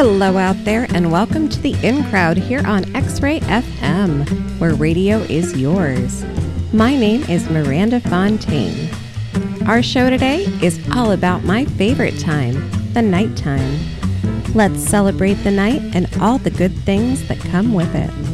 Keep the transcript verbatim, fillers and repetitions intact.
Hello out there, and welcome to the In Crowd here on X-Ray F M, where radio is yours. My name is Miranda Fontaine. Our show today is all about my favorite time, the nighttime. Let's celebrate the night and all the good things that come with it.